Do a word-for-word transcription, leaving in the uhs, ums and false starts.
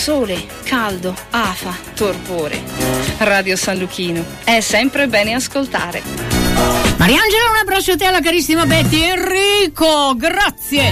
sole, caldo, afa, torpore. Radio San Luchino è sempre bene ascoltare. Mariangela, un abbraccio a te, alla carissima Betty. Enrico, grazie.